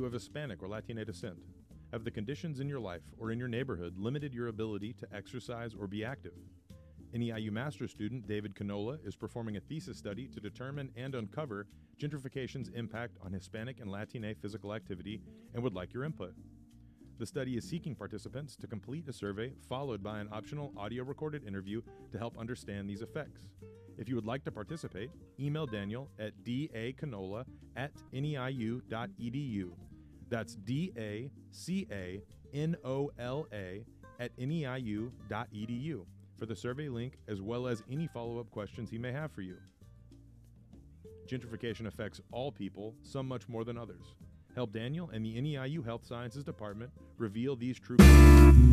of Hispanic or Latina descent? Have the conditions in your life or in your neighborhood limited your ability to exercise or be active? NEIU master's student David Canola is performing a thesis study to determine and uncover gentrification's impact on Hispanic and Latina physical activity and would like your input. The study is seeking participants to complete a survey followed by an optional audio recorded interview to help understand these effects. If you would like to participate, email Daniel at dacanola@neiu.edu. That's dacanola@neiu.edu for the survey link as well as any follow-up questions he may have for you. Gentrification affects all people, some much more than others. Help Daniel and the NEIU Health Sciences Department reveal these true